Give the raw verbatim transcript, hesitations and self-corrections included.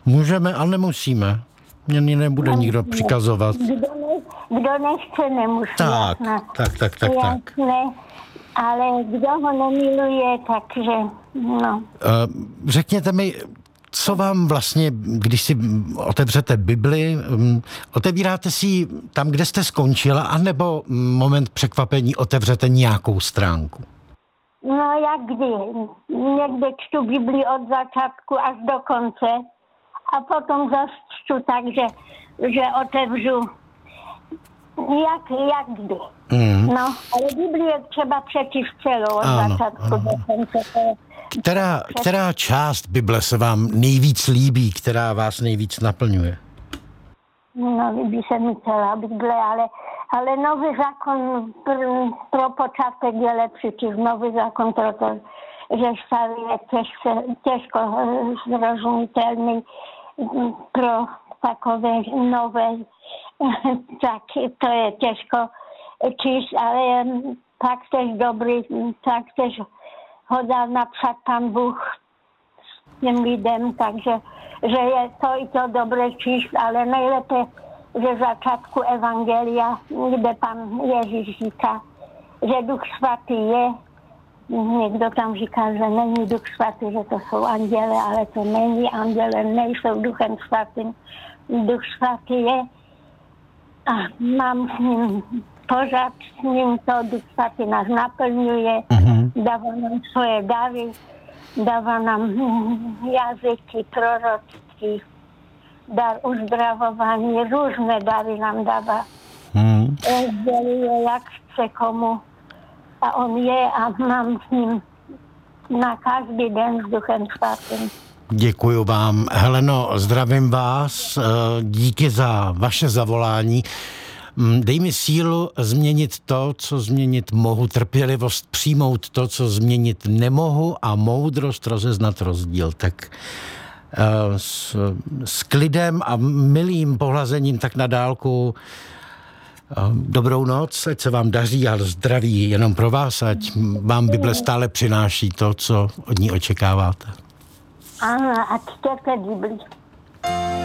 Můžeme a nemusíme. Mě nebude nikdo přikazovat. Kdo, ne, kdo nechce, nemusí. Tak, jasné. tak, tak, tak, tak. Jasné, ale kdo ho nemiluje, takže no. Řekněte mi, co vám vlastně, když si otevřete Bibli, otevíráte si ji tam, kde jste skončila, anebo moment překvapení otevřete nějakou stránku? No jak kdy. Někde čtu Bibli od začátku až do konce a potom zase čtu tak, že, že otevřu jak, jak kdy. Mm. No, ale Bibli je třeba přečíst celou od ano, začátku ano. do konce. Která, která část Bible se vám nejvíc líbí, která vás nejvíc naplňuje? No, líbí se mi celá Bible, ale, ale nový zákon pro, pro počátek je lepší, čiž nový zákon, protože starý je těžko, těžko zrozumitelný pro takové nové, tak to je těžko číst, ale tak tež dobrý, tak tež ho dal napsat Pán Bůh s tím lidem, takže že je to i to dobré číst, ale nejlépe ze začátku Evangelia, kde Pán Ježíš říká, že Duch Svatý je. Někdo tam říká, že není Duch Svatý, že to jsou anděle, ale to není, anděle nejsou Duchem Svatým. Duch Svatý je a mám s ním pořád, s ním to Duch Svatý nás naplňuje, mm-hmm. dává nám svoje dary, dává nám jazyky, proroctví, dar uzdravování, různé dary nám dává. Mm. Sděluje, jak chce komu. A on je a mám s ním na každý den s Duchem Svatým. Děkuju vám. Heleno, zdravím vás. Díky za vaše zavolání. Dej mi sílu změnit to, co změnit mohu, trpělivost přijmout to, co změnit nemohu a moudrost rozeznat rozdíl. Tak s, s klidem a milým pohlazením tak na dálku dobrou noc, ať se vám daří a zdraví jenom pro vás, ať vám Bible stále přináší to, co od ní očekáváte. Ano, a čtěte Bibli.